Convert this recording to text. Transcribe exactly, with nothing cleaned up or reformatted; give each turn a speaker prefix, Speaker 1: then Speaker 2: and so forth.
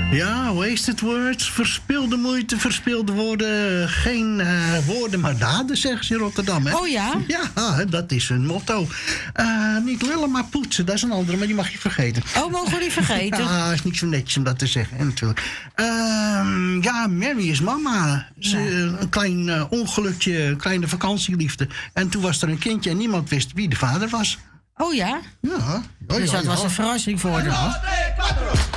Speaker 1: Ja, wasted words, verspilde moeite, verspilde woorden. Geen uh, woorden, maar daden, zeggen ze in Rotterdam. Hè?
Speaker 2: Oh ja?
Speaker 1: Ja, dat is hun motto. Uh, niet lullen, maar poetsen, dat is een andere, maar die mag je vergeten.
Speaker 2: Oh, mogen we die vergeten?
Speaker 1: Ja, is niet zo netjes om dat te zeggen, hè, natuurlijk. Uh, ja, Mary is mama. Ze, ja. Een klein uh, ongelukje, een kleine vakantieliefde. En toen was er een kindje en niemand wist wie de vader was.
Speaker 2: Oh ja?
Speaker 1: Ja. Oh,
Speaker 2: dus
Speaker 1: ja,
Speaker 2: dat
Speaker 1: ja.
Speaker 2: was een verrassing voor haar.